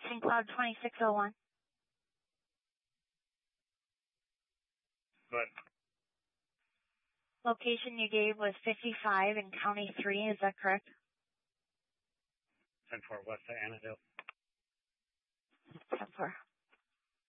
St. Cloud 2601. Good. Location you gave was 55 in County 3, is that correct? 10-4 west of Annandale. 10-4.